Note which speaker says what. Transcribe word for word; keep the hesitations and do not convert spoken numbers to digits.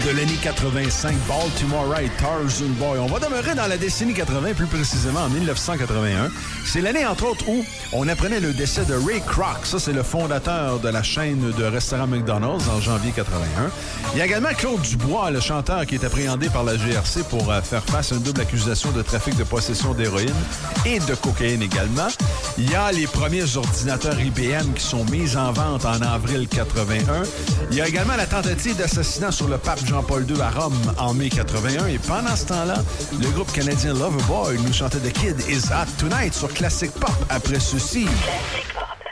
Speaker 1: de l'année quatre-vingt-cinq, Baltimore Ride, Tarzan Boy. On va demeurer dans la décennie quatre-vingt, plus précisément en dix-neuf cent quatre-vingt-un. C'est l'année, entre autres, où on apprenait le décès de Ray Kroc. Ça, c'est le fondateur de la chaîne de restaurants McDonald's en janvier quatre-vingt-un. Il y a également Claude Dubois, le chanteur, qui est appréhendé par la G R C pour euh, faire face à une double accusation de trafic de possession d'héroïne et de cocaïne également. Il y a les premiers ordinateurs I B M qui sont mis en vente en avril quatre-vingt-un. Il y a également la tentative d'assassinat sur le pape Jean-Paul deux à Rome en mai quatre-vingt-un. Et pendant ce temps-là, le groupe canadien Loverboy nous chantait The Kid Is Hot Tonight sur Classic Pop après ceci.
Speaker 2: Classic Pop.